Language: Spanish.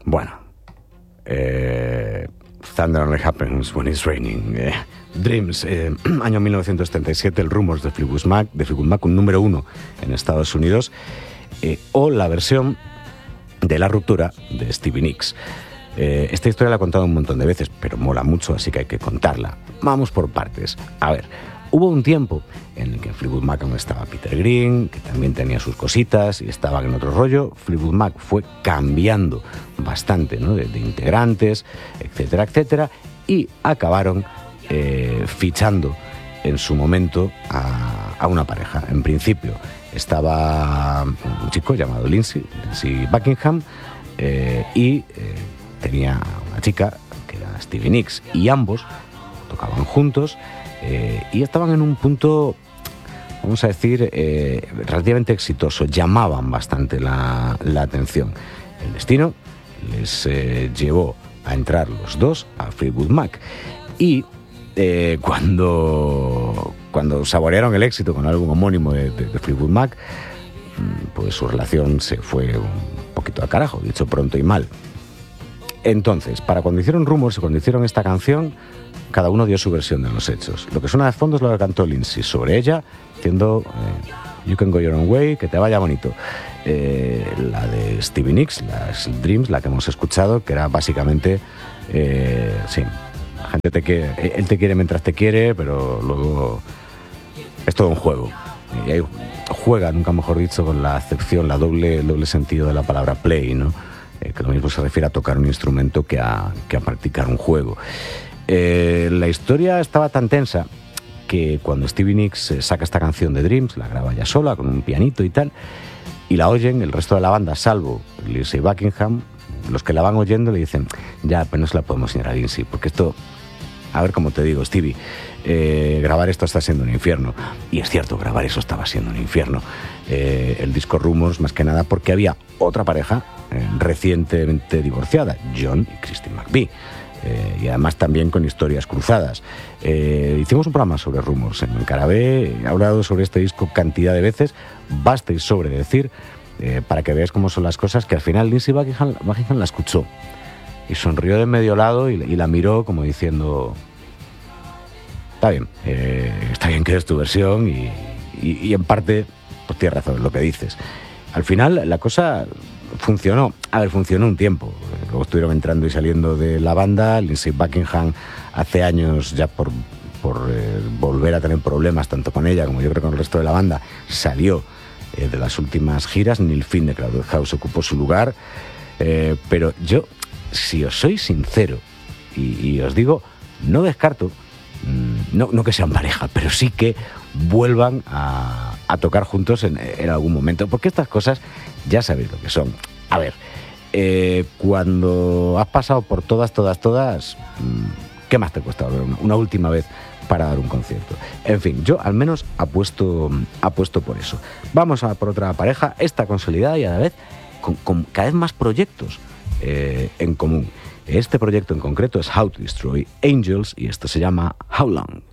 Bueno, Thunder only happens when it's raining. Dreams, año 1977, el Rumors de Fleetwood Mac, un número 1 en Estados Unidos, o la versión de La Ruptura de Stevie Nicks. Esta historia la he contado un montón de veces, pero mola mucho, así que hay que contarla. Vamos por partes. A ver, hubo un tiempo en el que en Fleetwood Mac aún estaba Peter Green, que también tenía sus cositas y estaban en otro rollo. Fleetwood Mac fue cambiando bastante, ¿no?, de integrantes, etcétera, etcétera, y acabaron fichando en su momento a una pareja. En principio estaba un chico llamado Lindsey Buckingham, y tenía una chica que era Stevie Nicks, y ambos tocaban juntos y estaban en un punto, vamos a decir, relativamente exitoso. Llamaban bastante la atención. El destino les llevó a entrar los dos a Fleetwood Mac, y cuando saborearon el éxito con algún homónimo de Fleetwood Mac, pues su relación se fue un poquito al carajo, dicho pronto y mal. Entonces, para cuando hicieron Rumors y cuando hicieron esta canción, cada uno dio su versión de los hechos. Lo que suena de fondo es lo que cantó Lindsey sobre ella, diciendo You Can Go Your Own Way, que te vaya bonito. La de Stevie Nicks, las Dreams, la que hemos escuchado, que era básicamente, sí, la gente te quiere, él te quiere mientras te quiere, pero luego es todo un juego. Y ahí juega, nunca mejor dicho, con la acepción, el doble sentido de la palabra play, ¿no? Que lo mismo se refiere a tocar un instrumento que a practicar un juego. La historia estaba tan tensa que cuando Stevie Nicks saca esta canción de Dreams, la graba ya sola, con un pianito y tal, y la oyen el resto de la banda, salvo Lindsey Buckingham, los que la van oyendo le dicen, ya, pero no se la podemos enseñar a Lindsey, porque esto, a ver cómo te digo, Stevie, grabar esto está siendo un infierno. Y es cierto, grabar eso estaba siendo un infierno. El disco Rumors, más que nada porque había otra pareja recientemente divorciada, John y Christine McVie, y además también con historias cruzadas. Hicimos un programa sobre Rumors en Carabé, he hablado sobre este disco cantidad de veces, basta y sobre decir, para que veáis cómo son las cosas, que al final Lindsey Buckingham la escuchó y sonrió de medio lado y la miró como diciendo, está bien que es tu versión, y en parte pues tienes razón en lo que dices. Al final la cosa funcionó. A ver, funcionó un tiempo. Luego estuvieron entrando y saliendo de la banda. Lindsey Buckingham hace años, ya por volver a tener problemas tanto con ella como yo creo con el resto de la banda, salió de las últimas giras. Neil Finn de Crowded House ocupó su lugar, pero yo, si os soy sincero y os digo, no descarto, no que sean pareja, pero sí que vuelvan a tocar juntos en algún momento, porque estas cosas ya sabéis lo que son. A ver, cuando has pasado por todas, ¿qué más te cuesta volver una última vez para dar un concierto? En fin, yo al menos apuesto por eso. Vamos a por otra pareja, esta consolidada y a la vez con cada vez más proyectos en común. Este proyecto en concreto es How to Destroy Angels y esto se llama How Long.